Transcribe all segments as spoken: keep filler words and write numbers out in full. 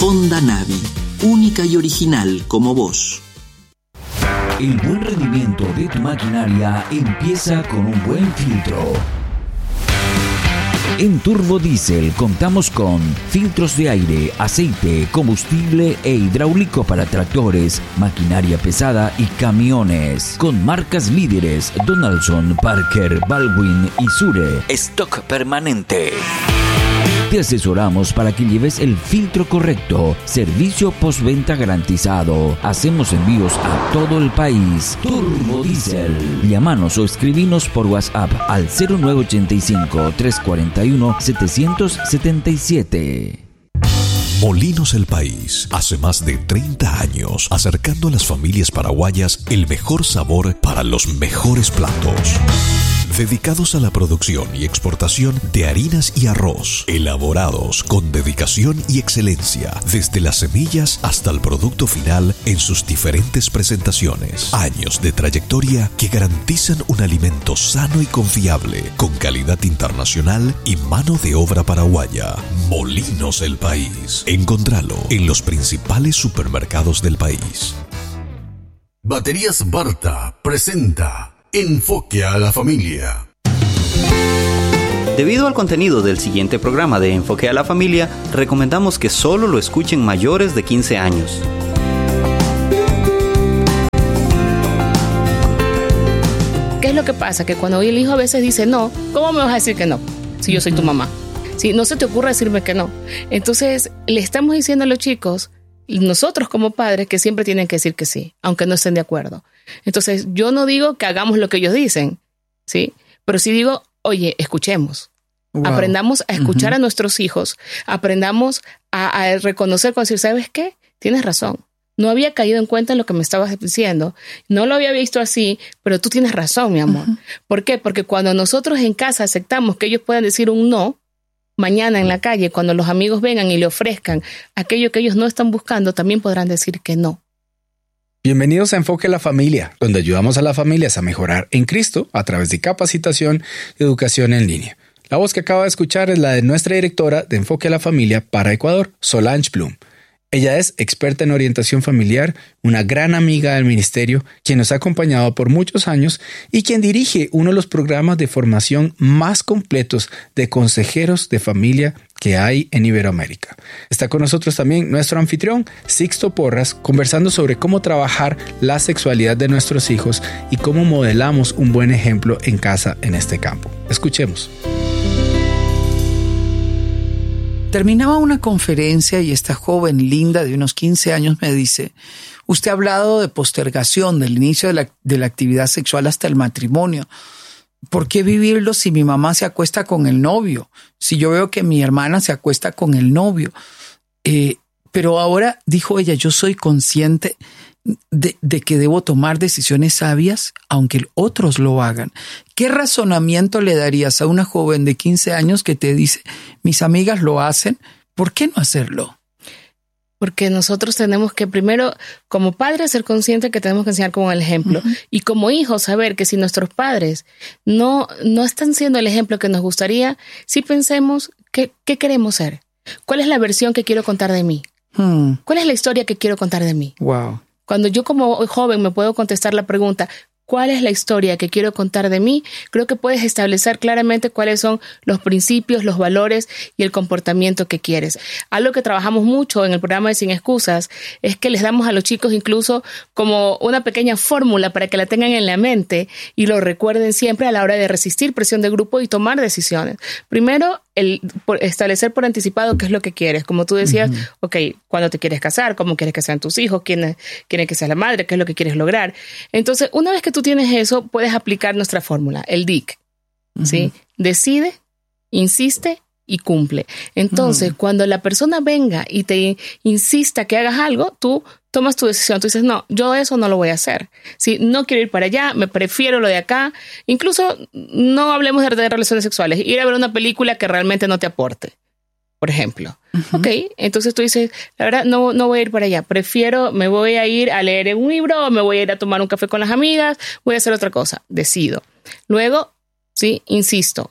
Honda Navi, única y original como vos. El buen rendimiento de tu maquinaria empieza con un buen filtro. En Turbo Diesel contamos con filtros de aire, aceite, combustible e hidráulico para tractores, maquinaria pesada y camiones. Con marcas líderes Donaldson, Parker, Baldwin y Sure. Stock permanente. Te asesoramos para que lleves el filtro correcto. Servicio postventa garantizado. Hacemos envíos a todo el país. Turbo Diesel. Llámanos o escribinos por WhatsApp al cero nueve ochenta y cinco, trescientos cuarenta y uno, setecientos setenta y siete. Molinos El País, hace más de treinta años, acercando a las familias paraguayas el mejor sabor para los mejores platos. Dedicados a la producción y exportación de harinas y arroz, elaborados con dedicación y excelencia, desde las semillas hasta el producto final en sus diferentes presentaciones. Años de trayectoria que garantizan un alimento sano y confiable, con calidad internacional y mano de obra paraguaya. Molinos El País. Encontralo en los principales supermercados del país. Baterías Barta presenta Enfoque a la Familia. Debido al contenido del siguiente programa de Enfoque a la Familia, recomendamos que solo lo escuchen mayores de quince años. ¿Qué es lo que pasa? Que cuando el hijo a veces dice no, ¿cómo me vas a decir que no? Si yo soy tu mamá. Si no se te ocurre decirme que no. Entonces, le estamos diciendo a los chicos, nosotros como padres, que siempre tienen que decir que sí, aunque no estén de acuerdo. Entonces, yo no digo que hagamos lo que ellos dicen, ¿sí? Pero sí digo, oye, escuchemos. Wow. Aprendamos a escuchar uh-huh. a nuestros hijos. Aprendamos a, a reconocer, cuando decir, ¿sabes qué? Tienes razón. No había caído en cuenta en lo que me estabas diciendo. No lo había visto así, pero tú tienes razón, mi amor. Uh-huh. ¿Por qué? Porque cuando nosotros en casa aceptamos que ellos puedan decir un no, mañana en la calle, cuando los amigos vengan y le ofrezcan aquello que ellos no están buscando, también podrán decir que no. Bienvenidos a Enfoque a la Familia, donde ayudamos a las familias a mejorar en Cristo a través de capacitación y educación en línea. La voz que acaba de escuchar es la de nuestra directora de Enfoque a la Familia para Ecuador, Solange Bloom. Ella es experta en orientación familiar, una gran amiga del ministerio, quien nos ha acompañado por muchos años y quien dirige uno de los programas de formación más completos de consejeros de familia que hay en Iberoamérica. Está con nosotros también nuestro anfitrión, Sixto Porras, conversando sobre cómo trabajar la sexualidad de nuestros hijos y cómo modelamos un buen ejemplo en casa en este campo. Escuchemos. Terminaba una conferencia y esta joven linda de unos quince años me dice, usted ha hablado de postergación del inicio de la, de la actividad sexual hasta el matrimonio. ¿Por qué vivirlo si mi mamá se acuesta con el novio? Si yo veo que mi hermana se acuesta con el novio. Eh, pero ahora, dijo ella, yo soy consciente de, de que debo tomar decisiones sabias, aunque otros lo hagan. ¿Qué razonamiento le darías a una joven de quince años que te dice, mis amigas lo hacen, ¿por qué no hacerlo? Porque nosotros tenemos que primero, como padres, ser conscientes que tenemos que enseñar con el ejemplo. Uh-huh. Y como hijos, saber que si nuestros padres no, no están siendo el ejemplo que nos gustaría, sí pensemos qué, qué queremos ser. ¿Cuál es la versión que quiero contar de mí? Hmm. ¿Cuál es la historia que quiero contar de mí? Wow. Cuando yo como joven me puedo contestar la pregunta, ¿cuál es la historia que quiero contar de mí? Creo que puedes establecer claramente cuáles son los principios, los valores y el comportamiento que quieres. Algo que trabajamos mucho en el programa de Sin Excusas es que les damos a los chicos incluso como una pequeña fórmula para que la tengan en la mente y lo recuerden siempre a la hora de resistir presión de grupo y tomar decisiones. Primero, el por establecer por anticipado qué es lo que quieres. Como tú decías, uh-huh. ok, ¿cuándo te quieres casar? ¿Cómo quieres que sean tus hijos? ¿Quién quiere que sea la madre? ¿Qué es lo que quieres lograr? Entonces, una vez que tú tienes eso, puedes aplicar nuestra fórmula, el D I C, uh-huh. ¿sí? Decide, insiste y cumple. Entonces, uh-huh. cuando la persona venga y te insista que hagas algo, tú tomas tu decisión. Tú dices, no, yo eso no lo voy a hacer. ¿Sí? No quiero ir para allá, me prefiero lo de acá. Incluso no hablemos de, de relaciones sexuales. Ir a ver una película que realmente no te aporte, por ejemplo. Uh-huh. Ok, entonces tú dices, la verdad, no, no voy a ir para allá. Prefiero, me voy a ir a leer un libro, me voy a ir a tomar un café con las amigas, voy a hacer otra cosa. Decido. Luego, sí, insisto.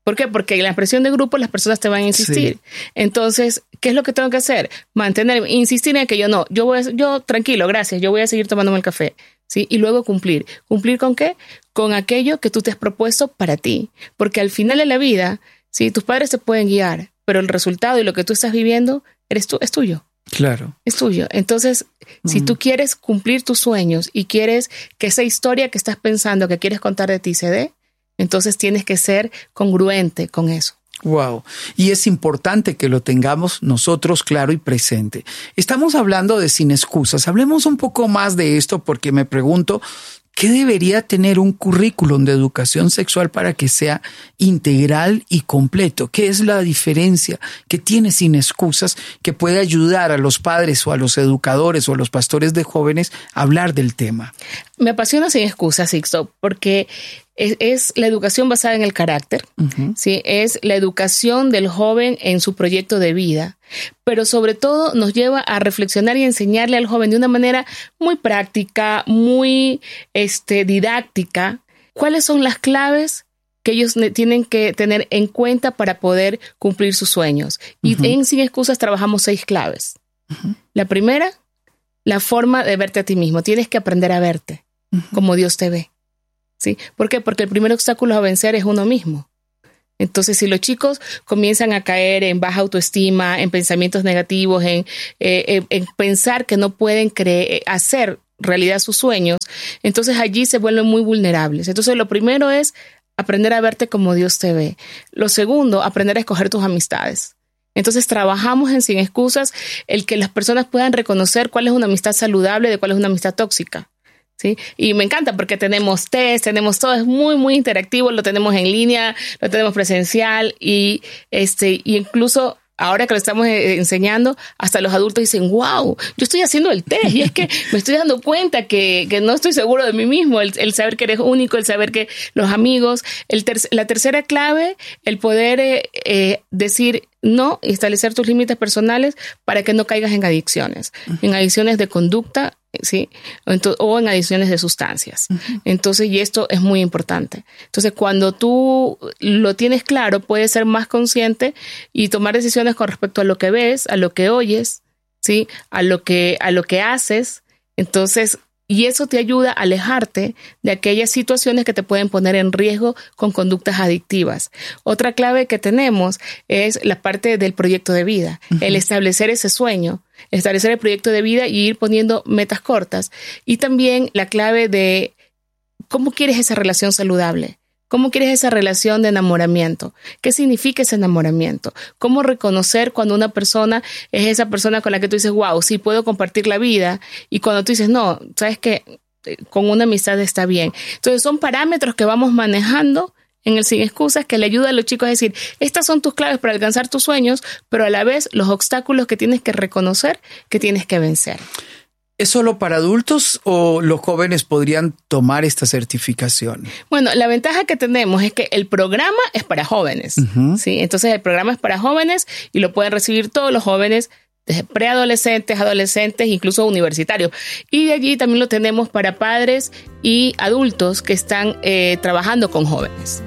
¿Por qué? Porque en la presión de grupo las personas te van a insistir. Sí. Entonces, ¿qué es lo que tengo que hacer? Mantener, insistir en que yo no, yo voy a, yo tranquilo, gracias, yo voy a seguir tomándome el café. ¿Sí? Y luego cumplir. ¿Cumplir con qué? Con aquello que tú te has propuesto para ti. Porque al final de la vida, ¿sí? Tus padres te pueden guiar, pero el resultado y lo que tú estás viviendo eres tú, es tuyo. Claro. Es tuyo. Entonces, mm. si tú quieres cumplir tus sueños y quieres que esa historia que estás pensando, que quieres contar de ti se dé, entonces tienes que ser congruente con eso. Wow. Y es importante que lo tengamos nosotros claro y presente. Estamos hablando de sin excusas. Hablemos un poco más de esto porque me pregunto, ¿qué debería tener un currículum de educación sexual para que sea integral y completo? ¿Qué es la diferencia que tiene sin excusas que puede ayudar a los padres o a los educadores o a los pastores de jóvenes a hablar del tema? Me apasiona Sin Excusas, Sixto, porque es, es la educación basada en el carácter, uh-huh. ¿sí? Es la educación del joven en su proyecto de vida, pero sobre todo nos lleva a reflexionar y enseñarle al joven de una manera muy práctica, muy este, didáctica, cuáles son las claves que ellos tienen que tener en cuenta para poder cumplir sus sueños. Y uh-huh. en Sin Excusas trabajamos seis claves. Uh-huh. La primera, la forma de verte a ti mismo. Tienes que aprender a verte uh-huh. como Dios te ve. ¿Sí? ¿Por qué? Porque el primer obstáculo a vencer es uno mismo. Entonces, si los chicos comienzan a caer en baja autoestima, en pensamientos negativos, en, eh, en, en pensar que no pueden creer, hacer realidad sus sueños, entonces allí se vuelven muy vulnerables. Entonces, lo primero es aprender a verte como Dios te ve. Lo segundo, aprender a escoger tus amistades. Entonces trabajamos en Sin Excusas el que las personas puedan reconocer cuál es una amistad saludable de cuál es una amistad tóxica. ¿Sí? Y me encanta porque tenemos test, tenemos todo, es muy, muy interactivo, lo tenemos en línea, lo tenemos presencial y, este, y incluso ahora que lo estamos enseñando, hasta los adultos dicen, wow, yo estoy haciendo el test y es que me estoy dando cuenta que, que no estoy seguro de mí mismo, el, el saber que eres único, el saber que los amigos, el ter- la tercera clave, el poder eh, eh, decir no y establecer tus límites personales para que no caigas en adicciones, uh-huh. en adicciones de conducta, ¿sí? Entonces, o en adicciones de sustancias. Uh-huh. Entonces, y esto es muy importante. Entonces, cuando tú lo tienes claro, puedes ser más consciente y tomar decisiones con respecto a lo que ves, a lo que oyes, ¿sí? A lo que, a lo que haces. Entonces, y eso te ayuda a alejarte de aquellas situaciones que te pueden poner en riesgo con conductas adictivas. Otra clave que tenemos es la parte del proyecto de vida, uh-huh. el establecer ese sueño, establecer el proyecto de vida y ir poniendo metas cortas. Y también la clave de cómo quieres esa relación saludable. ¿Cómo quieres esa relación de enamoramiento? ¿Qué significa ese enamoramiento? ¿Cómo reconocer cuando una persona es esa persona con la que tú dices, wow, sí puedo compartir la vida? Y cuando tú dices, no, sabes que con una amistad está bien. Entonces son parámetros que vamos manejando en el Sin Excusas que le ayuda a los chicos a decir, estas son tus claves para alcanzar tus sueños, pero a la vez los obstáculos que tienes que reconocer, que tienes que vencer. ¿Es solo para adultos o los jóvenes podrían tomar esta certificación? Bueno, la ventaja que tenemos es que el programa es para jóvenes, uh-huh. ¿sí? Entonces el programa es para jóvenes y lo pueden recibir todos los jóvenes, desde preadolescentes, adolescentes, incluso universitarios. Y de allí también lo tenemos para padres y adultos que están eh, trabajando con jóvenes.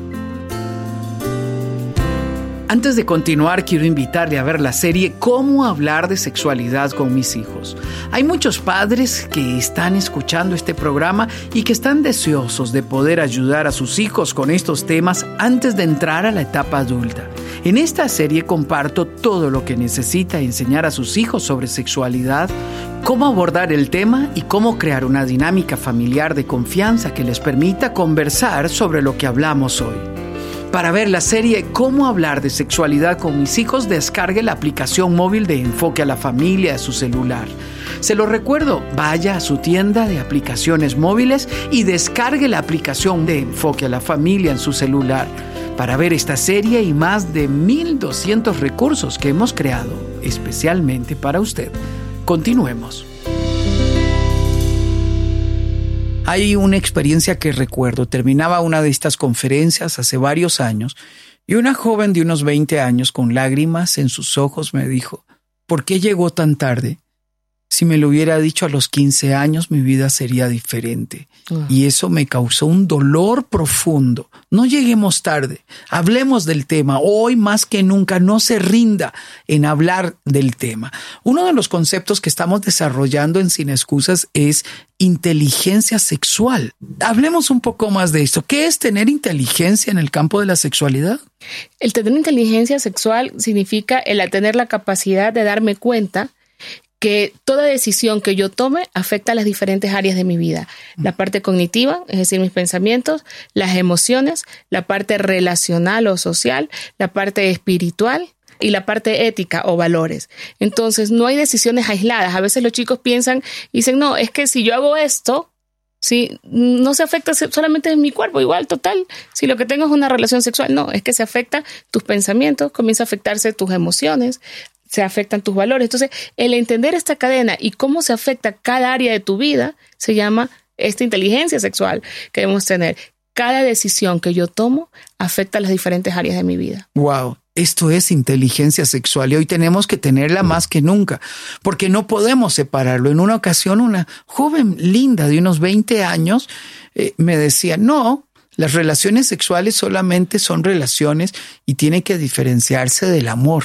Antes de continuar, quiero invitarle a ver la serie Cómo hablar de sexualidad con mis hijos. Hay muchos padres que están escuchando este programa y que están deseosos de poder ayudar a sus hijos con estos temas antes de entrar a la etapa adulta. En esta serie comparto todo lo que necesita enseñar a sus hijos sobre sexualidad, cómo abordar el tema y cómo crear una dinámica familiar de confianza que les permita conversar sobre lo que hablamos hoy. Para ver la serie Cómo hablar de sexualidad con mis hijos, descargue la aplicación móvil de Enfoque a la Familia de su celular. Se lo recuerdo, vaya a su tienda de aplicaciones móviles y descargue la aplicación de Enfoque a la Familia en su celular para ver esta serie y más de mil doscientos recursos que hemos creado especialmente para usted. Continuemos. Hay una experiencia que recuerdo. Terminaba una de estas conferencias hace varios años y una joven de unos veinte años con lágrimas en sus ojos me dijo, ¿por qué llegó tan tarde? si me lo hubiera dicho a los quince años, mi vida sería diferente. Uh. Y eso me causó un dolor profundo. No lleguemos tarde, hablemos del tema. Hoy más que nunca no se rinda en hablar del tema. Uno de los conceptos que estamos desarrollando en Sin Excusas es inteligencia sexual. Hablemos un poco más de esto. ¿Qué es tener inteligencia en el campo de la sexualidad? El tener inteligencia sexual significa el tener la capacidad de darme cuenta que toda decisión que yo tome afecta a las diferentes áreas de mi vida. La parte cognitiva, es decir, mis pensamientos, las emociones, la parte relacional o social, la parte espiritual y la parte ética o valores. Entonces, no hay decisiones aisladas. A veces los chicos piensan y dicen, no, es que si yo hago esto, sí, no se afecta solamente en mi cuerpo, igual, total. Si lo que tengo es una relación sexual, no, es que se afecta tus pensamientos, comienza a afectarse tus emociones, se afectan tus valores. Entonces, el entender esta cadena y cómo se afecta cada área de tu vida se llama esta inteligencia sexual que debemos tener. Cada decisión que yo tomo afecta a las diferentes áreas de mi vida. Wow. Esto es inteligencia sexual y hoy tenemos que tenerla más que nunca, porque no podemos separarlo. En una ocasión, una joven linda de unos veinte años eh, me decía, no, las relaciones sexuales solamente son relaciones y tiene que diferenciarse del amor.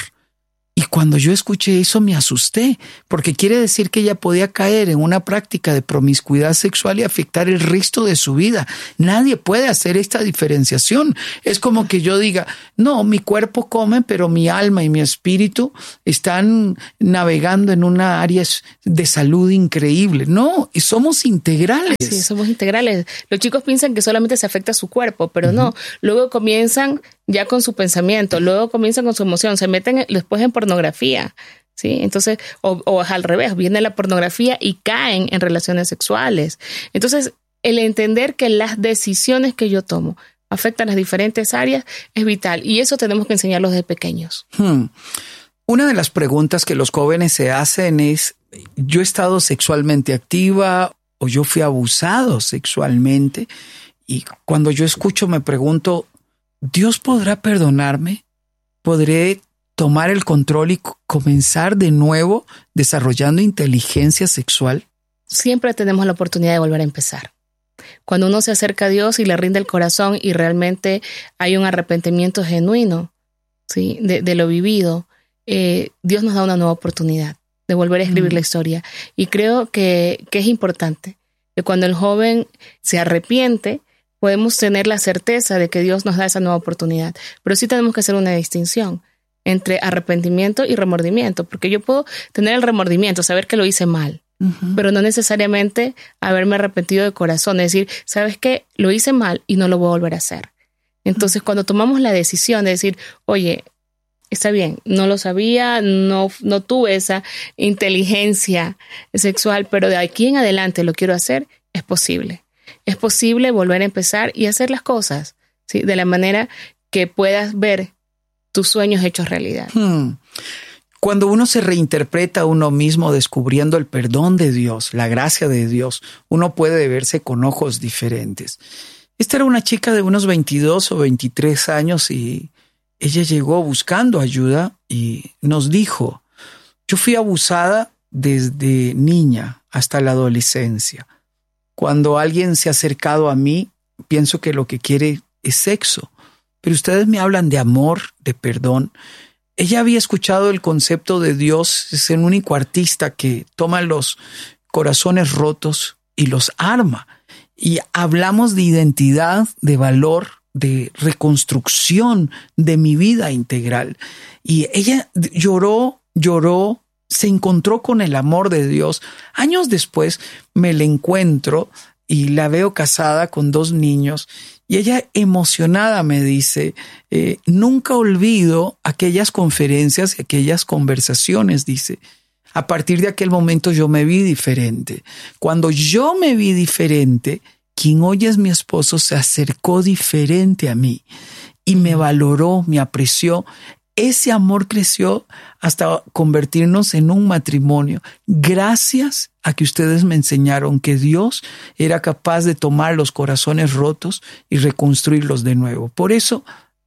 Y cuando yo escuché eso me asusté, porque quiere decir que ella podía caer en una práctica de promiscuidad sexual y afectar el resto de su vida. Nadie puede hacer esta diferenciación. Es como que yo diga, no, mi cuerpo come, pero mi alma y mi espíritu están navegando en una área de salud increíble. No, somos integrales. Sí, somos integrales. Los chicos piensan que solamente se afecta su cuerpo, pero uh-huh. no. Luego comienzan ya con su pensamiento, luego comienzan con su emoción, se meten después en pornografía, ¿sí? Entonces, o, o al revés, viene la pornografía y caen en relaciones sexuales. Entonces, el entender que las decisiones que yo tomo afectan las diferentes áreas es vital y eso tenemos que enseñarlos desde pequeños. Hmm. Una de las preguntas que los jóvenes se hacen es, ¿yo he estado sexualmente activa o yo fui abusado sexualmente? Y cuando yo escucho me pregunto, ¿Dios podrá perdonarme? ¿Podré tomar el control y c- comenzar de nuevo desarrollando inteligencia sexual? Siempre tenemos la oportunidad de volver a empezar. Cuando uno se acerca a Dios y le rinde el corazón y realmente hay un arrepentimiento genuino, ¿sí? de, de lo vivido, eh, Dios nos da una nueva oportunidad de volver a escribir mm. la historia. Y creo que, que es importante que cuando el joven se arrepiente, podemos tener la certeza de que Dios nos da esa nueva oportunidad. Pero sí tenemos que hacer una distinción entre arrepentimiento y remordimiento, porque yo puedo tener el remordimiento, saber que lo hice mal, uh-huh. pero no necesariamente haberme arrepentido de corazón. Es decir, ¿sabes qué? Lo hice mal y no lo voy a volver a hacer. Entonces, uh-huh. cuando tomamos la decisión de decir, oye, está bien, no lo sabía, no, no tuve esa inteligencia sexual, pero de aquí en adelante lo quiero hacer, es posible. Es posible volver a empezar y hacer las cosas, ¿sí? De la manera que puedas ver tus sueños hechos realidad. Hmm. Cuando uno se reinterpreta a uno mismo descubriendo el perdón de Dios, la gracia de Dios, uno puede verse con ojos diferentes. Esta era una chica de unos veintidós o veintitrés años y ella llegó buscando ayuda y nos dijo, yo fui abusada desde niña hasta la adolescencia. Cuando alguien se ha acercado a mí, pienso que lo que quiere es sexo. Pero ustedes me hablan de amor, de perdón. Ella había escuchado el concepto de Dios, es el único artista que toma los corazones rotos y los arma. Y hablamos de identidad, de valor, de reconstrucción de mi vida integral. Y ella lloró, lloró, se encontró con el amor de Dios. Años después me la encuentro y la veo casada con dos niños y ella emocionada me dice, eh, nunca olvido aquellas conferencias y aquellas conversaciones, dice. A partir de aquel momento yo me vi diferente. Cuando yo me vi diferente, quien hoy es mi esposo se acercó diferente a mí y me valoró, me apreció. Ese amor creció hasta convertirnos en un matrimonio. Gracias a que ustedes me enseñaron que Dios era capaz de tomar los corazones rotos y reconstruirlos de nuevo. Por eso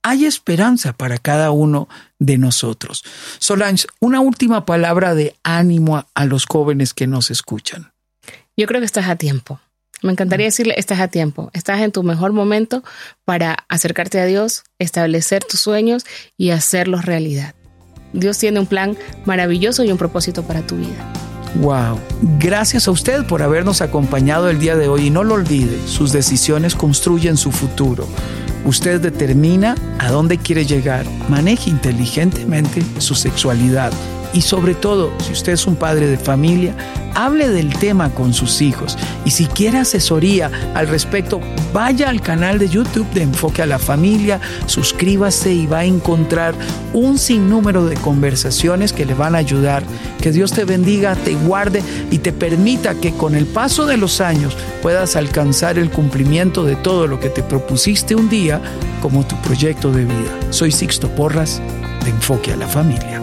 hay esperanza para cada uno de nosotros. Solange, una última palabra de ánimo a, a los jóvenes que nos escuchan. Yo creo que estás a tiempo. Me encantaría decirle, estás a tiempo. Estás en tu mejor momento para acercarte a Dios, establecer tus sueños y hacerlos realidad. Dios tiene un plan maravilloso y un propósito para tu vida. Wow. Gracias a usted por habernos acompañado el día de hoy y no lo olvide, sus decisiones construyen su futuro. Usted determina a dónde quiere llegar, maneje inteligentemente su sexualidad y sobre todo, si usted es un padre de familia, hable del tema con sus hijos y si quiere asesoría al respecto, vaya al canal de YouTube de Enfoque a la Familia, suscríbase y va a encontrar un sinnúmero de conversaciones que le van a ayudar. Que Dios te bendiga, te guarde y te permita que con el paso de los años puedas alcanzar el cumplimiento de todo lo que te propusiste un día como tu proyecto de vida. Soy Sixto Porras de Enfoque a la Familia.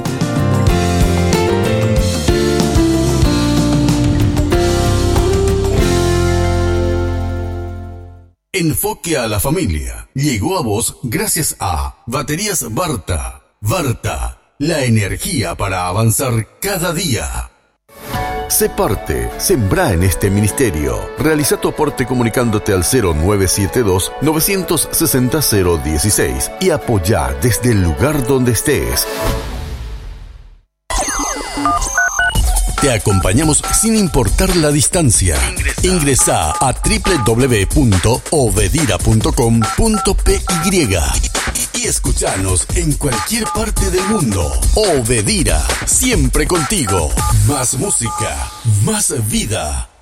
Enfoque a la Familia llegó a vos gracias a Baterías Barta. Barta, la energía para avanzar cada día. Sé parte, sembrá en este ministerio. Realiza tu aporte comunicándote al cero nueve siete dos, nueve seis cero, cero uno seis y apoyá desde el lugar donde estés. Te acompañamos sin importar la distancia. Ingresa a doble u doble u doble u punto obedira punto com punto p y y escuchanos en cualquier parte del mundo. Obedira, siempre contigo. Más música, más vida.